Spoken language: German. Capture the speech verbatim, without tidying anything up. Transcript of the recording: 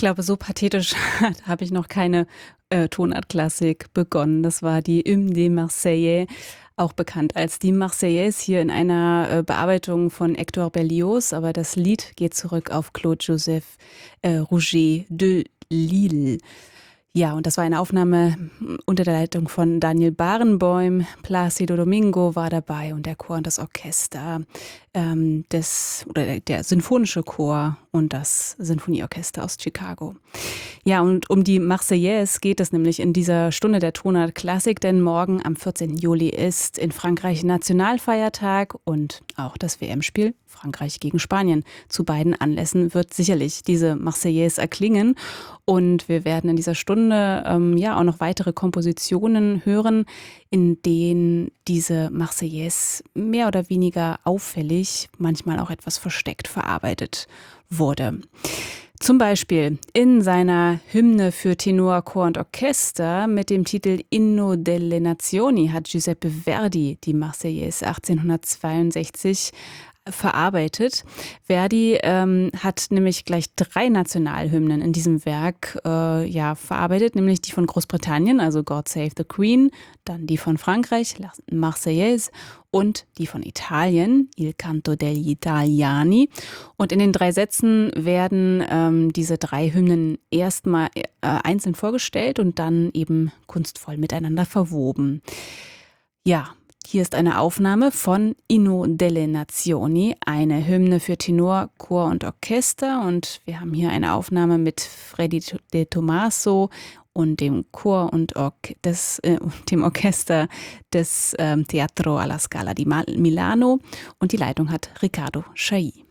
glaube, so pathetisch habe ich noch keine äh, Tonartklassik begonnen. Das war die Hymne des Marseillais, auch bekannt als die Marseillaise, hier in einer äh, Bearbeitung von Hector Berlioz. Aber das Lied geht zurück auf Claude-Joseph äh, Rouget de Lille. Ja, und das war eine Aufnahme unter der Leitung von Daniel Barenboim. Plácido Domingo war dabei und der Chor und das Orchester ähm, des, oder der, der Sinfonische Chor und das Sinfonieorchester aus Chicago. Ja, und um die Marseillaise geht es nämlich in dieser Stunde der Tonart Klassik, denn morgen am vierzehnten Juli ist in Frankreich Nationalfeiertag und auch das W M-Spiel Frankreich gegen Spanien. Zu beiden Anlässen wird sicherlich diese Marseillaise erklingen und wir werden in dieser Stunde ähm, ja auch noch weitere Kompositionen hören, in denen diese Marseillaise mehr oder weniger auffällig, manchmal auch etwas versteckt verarbeitet wurde. Zum Beispiel in seiner Hymne für Tenor, Chor und Orchester mit dem Titel Inno delle Nazioni hat Giuseppe Verdi die Marseillaise achtzehnhundertzweiundsechzig verarbeitet. Verdi ähm, hat nämlich gleich drei Nationalhymnen in diesem Werk äh, ja, verarbeitet, nämlich die von Großbritannien, also God Save the Queen, dann die von Frankreich, La Marseillaise, und die von Italien, Il Canto degli Italiani. Und in den drei Sätzen werden ähm, diese drei Hymnen erstmal äh, einzeln vorgestellt und dann eben kunstvoll miteinander verwoben. Ja, hier ist eine Aufnahme von Inno delle Nazioni, eine Hymne für Tenor, Chor und Orchester. Und wir haben hier eine Aufnahme mit Freddy De Tomaso und dem Chor und Or- des, äh, dem Orchester des äh, Teatro alla Scala di Mal- Milano. Und die Leitung hat Riccardo Chailly.